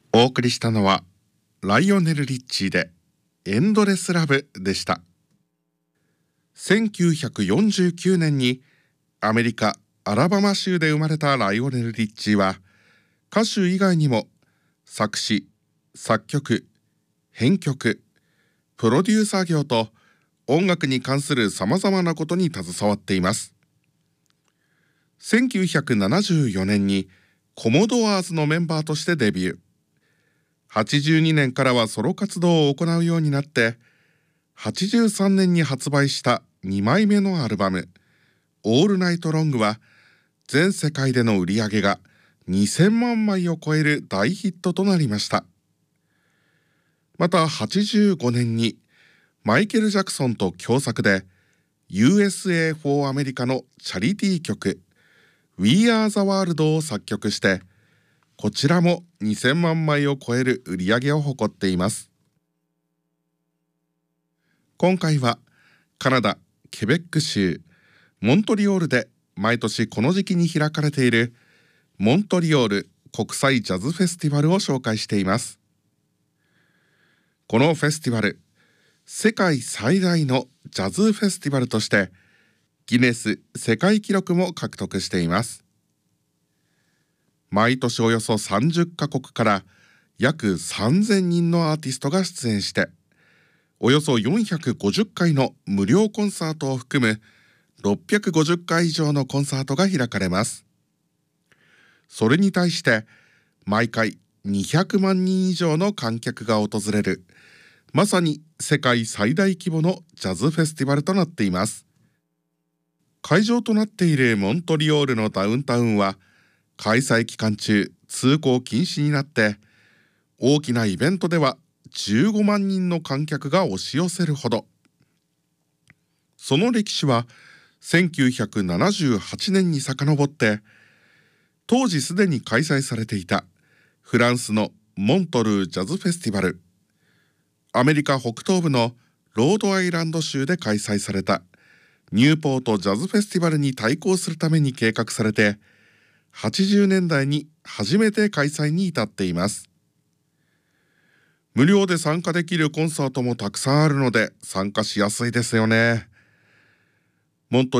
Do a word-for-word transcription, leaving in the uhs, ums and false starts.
お送りしたのはライオネル・リッチーでエンドレス・ラブでした。せんきゅうひゃくよんじゅうきゅうねんにアメリカ・アラバマ州で生まれたライオネル・リッチーは、歌手以外にも作詞、作曲、編曲、プロデューサー業と音楽に関するさまざまなことに携わっています。せんきゅうひゃくななじゅうよねんにコモドアーズのメンバーとしてデビュー。はちじゅうにねんからはソロ活動を行うようになって、はちじゅうさんねんに発売したにまいめのアルバム「オールナイトロング」は全世界での売り上げがにせんまんまいを超える大ヒットとなりました。またはちじゅうごねんにマイケル・ジャクソンと共作で ユーエスエー for アメリカのチャリティー曲「We Are the World」を作曲して、こちらもにせんまんまいを超える売り上げを誇っています。今回はカナダ・ケベック州モントリオールで毎年この時期に開かれているモントリオール国際ジャズフェスティバルを紹介しています。このフェスティバル、世界最大のジャズフェスティバルとしてギネス世界記録も獲得しています。毎年およそさんじゅっかこくから約さんぜんにんのアーティストが出演して、およそよんひゃくごじゅっかいの無料コンサートを含むろっぴゃくごじゅっかい以上のコンサートが開かれます。それに対して毎回にひゃくまんにん以上の観客が訪れる、まさに世界最大規模のジャズフェスティバルとなっています。会場となっているモントリオールのダウンタウンは開催期間中通行禁止になって、大きなイベントではじゅうごまんにんの観客が押し寄せるほど。その歴史はせんきゅうひゃくななじゅうはちねんに遡って、当時すでに開催されていたフランスのモントルージャズフェスティバル、アメリカ北東部のロードアイランド州で開催されたニューポートジャズフェスティバルに対抗するために計画されて、はちじゅうねんだいに初めて開催に至っています。無料で参加できるコンサートもたくさんあるので参加しやすいですよね。モント